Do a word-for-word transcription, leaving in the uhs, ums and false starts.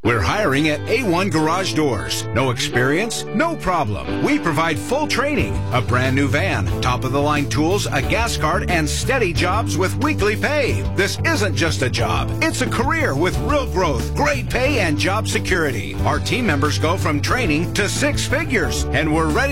We're hiring at A one Garage Doors. No experience? No problem. We provide full training, a brand new van, top-of-the-line tools, a gas card, and steady jobs with weekly pay. This isn't just a job. It's a career with real growth, great pay, and job security. Our team members go from training to six figures, and we're ready